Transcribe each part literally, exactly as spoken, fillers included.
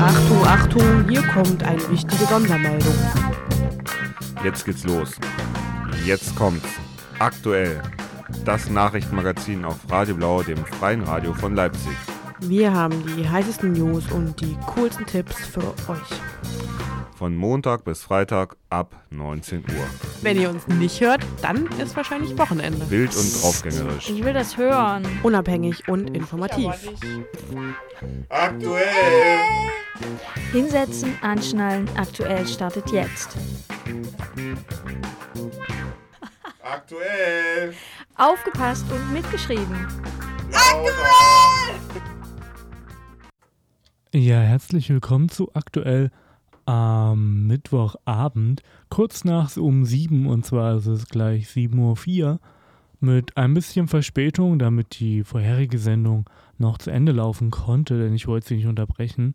Achtung, Achtung, hier kommt eine wichtige Sondermeldung. Jetzt geht's los. Jetzt kommt's. Aktuell. Das Nachrichtenmagazin auf Radio Blau, dem freien Radio von Leipzig. Wir haben die heißesten News und die coolsten Tipps für euch. Von Montag bis Freitag ab neunzehn Uhr. Wenn ihr uns nicht hört, dann ist wahrscheinlich Wochenende. Wild und draufgängerisch. Ich will das hören. Unabhängig und informativ. Aktuell! Hinsetzen, anschnallen, aktuell startet jetzt. Aktuell! Aufgepasst und mitgeschrieben. Aktuell! Ja, herzlich willkommen zu Aktuell am Mittwochabend, kurz nach um sieben, und zwar ist es gleich sieben Uhr vier, mit ein bisschen Verspätung, damit die vorherige Sendung noch zu Ende laufen konnte, denn ich wollte sie nicht unterbrechen.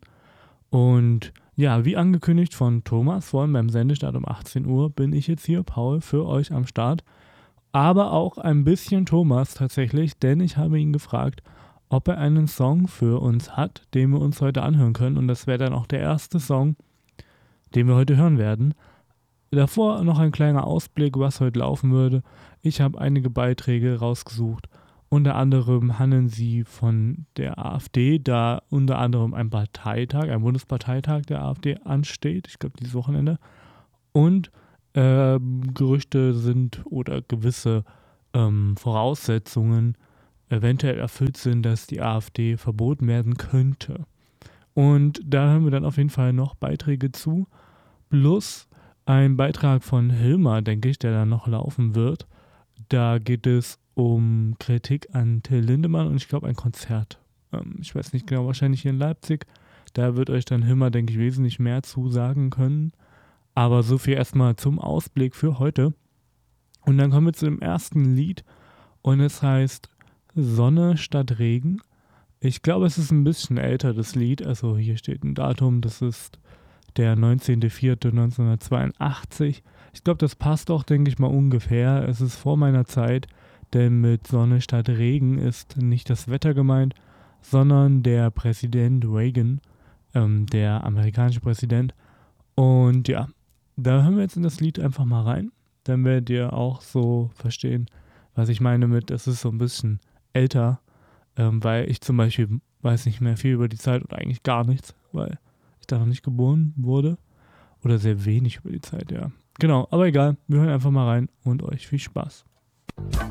Und ja, wie angekündigt von Thomas, vorhin beim Sendestart um achtzehn Uhr, bin ich jetzt hier, Paul, für euch am Start. Aber auch ein bisschen Thomas tatsächlich, denn ich habe ihn gefragt, ob er einen Song für uns hat, den wir uns heute anhören können. Und das wäre dann auch der erste Song, den wir heute hören werden. Davor noch ein kleiner Ausblick, was heute laufen würde. Ich habe einige Beiträge rausgesucht. Unter anderem handeln sie von der AfD, da unter anderem ein Parteitag, ein Bundesparteitag der AfD ansteht. Ich glaube, dieses Wochenende. Und äh, Gerüchte sind oder gewisse ähm, Voraussetzungen eventuell erfüllt sind, dass die AfD verboten werden könnte. Und da haben wir dann auf jeden Fall noch Beiträge zu, plus ein Beitrag von Hilmar, denke ich, der dann noch laufen wird. Da geht es um Kritik an Till Lindemann und ich glaube ein Konzert. Ähm, ich weiß nicht genau, wahrscheinlich hier in Leipzig. Da wird euch dann Hilmar, denke ich, wesentlich mehr zu sagen können. Aber so viel erstmal zum Ausblick für heute. Und dann kommen wir zu dem ersten Lied und es heißt Sonne statt Regen. Ich glaube, es ist ein bisschen älter, das Lied. Also hier steht ein Datum, das ist der neunzehnter vierter neunzehnhundertzweiundachtzig. Ich glaube, das passt auch, denke ich mal, ungefähr. Es ist vor meiner Zeit, denn mit Sonne statt Regen ist nicht das Wetter gemeint, sondern der Präsident Reagan, ähm, der amerikanische Präsident. Und ja, da hören wir jetzt in das Lied einfach mal rein. Dann werdet ihr auch so verstehen, was ich meine mit, es ist so ein bisschen älter. Ähm, weil ich zum Beispiel weiß nicht mehr viel über die Zeit oder eigentlich gar nichts, weil ich da noch nicht geboren wurde. Oder sehr wenig über die Zeit, ja. Genau, aber egal, wir hören einfach mal rein und euch viel Spaß.